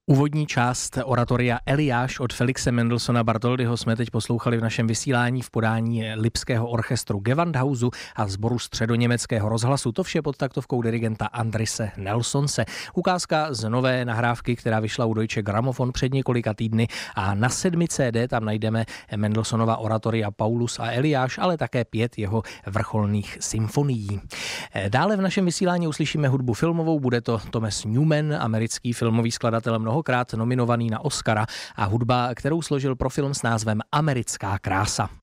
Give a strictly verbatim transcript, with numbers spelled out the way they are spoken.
Úvodní část oratoria Eliáš od Felixe Mendelssohna Bartholdyho jsme teď poslouchali v našem vysílání v podání Lipského orchestru Gewandhausu a sboru Středoněmeckého rozhlasu. To vše pod taktovkou dirigenta Andrise Nelsonse. Ukázka z nové nahrávky, která vyšla u Deutsche Grammophon před několika týdny, a na sedmi C D tam najdeme Mendelssohnova oratoria Paulus a Eliáš, ale také pět jeho vrcholných symfonií. Dále v našem vysílání uslyšíme hudbu filmovou, bude to Thomas Newman, americký filmový skladatel, mnohokrát nominovaný na Oscara, a hudba, kterou složil pro film s názvem Americká krása.